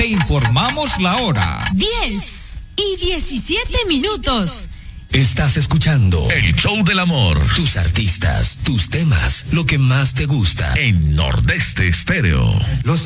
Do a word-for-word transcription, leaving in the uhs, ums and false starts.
te informamos la hora. diez y diecisiete minutos. Estás escuchando El Show del Amor. Tus artistas, tus temas, lo que más te gusta. En Nordeste Estéreo. Los